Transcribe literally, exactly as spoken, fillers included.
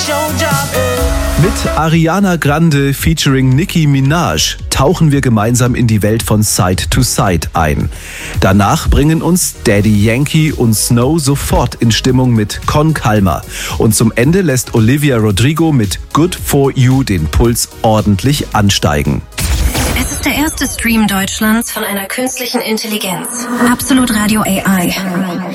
Mit Ariana Grande featuring Nicki Minaj tauchen wir gemeinsam in die Welt von Side to Side ein. Danach bringen uns Daddy Yankee und Snow sofort in Stimmung mit Con Calma. Und zum Ende lässt Olivia Rodrigo mit Good For You den Puls ordentlich ansteigen. Es ist der erste Stream Deutschlands von einer künstlichen Intelligenz. Absolut Radio A I.